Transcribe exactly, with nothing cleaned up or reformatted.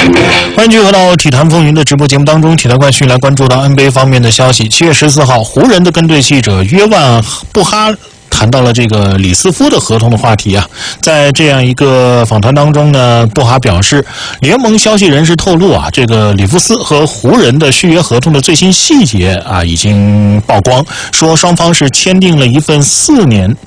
欢迎继续回到体坛风云的直播节目当中，体坛快讯来关注到 N B A 方面的消息。七月十四号，湖人的跟队记者约万布哈谈到了这个里斯夫的合同的话题啊，在这样一个访谈当中呢，布哈表示，联盟消息人士透露啊，这个里夫斯和湖人的续约合同的最新细节啊已经曝光，说双方是签订了一份四年